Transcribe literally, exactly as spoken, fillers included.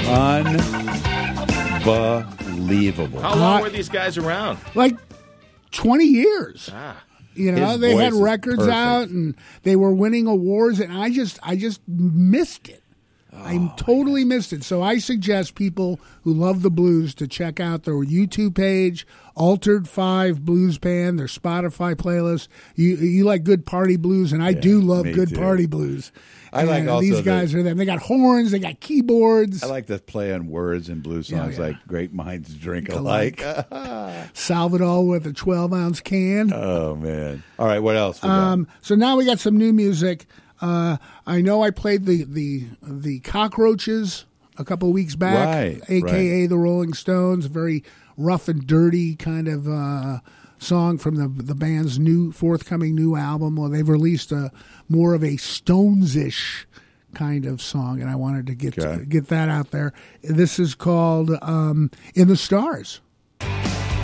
Unbelievable. How long Uh, were these guys around? Like twenty years. Ah. You know, His they had voice is records perfect. out and they were winning awards, and I just, I just missed it. I Oh, totally missed it. So I suggest people who love the blues to check out their YouTube page, Altered Five Blues Band, their Spotify playlist. You you like good party blues, and I do love me good too. party blues. I like And also these the- guys are them. They got horns, they got keyboards. I like to play on words in blues songs Yeah, yeah. like "Great minds drink alike." Salvador with a twelve ounce can. Oh man! All right, what else? We got? Um, so now we got some new music. Uh, I know I played the the the Cockroaches a couple weeks back, Right, A K A right. the Rolling Stones, a very rough and dirty kind of uh, song from the the band's new forthcoming new album. Well, they've released a more of a Stones-ish kind of song, and I wanted to get Okay. get that out there. This is called um, "In the Stars."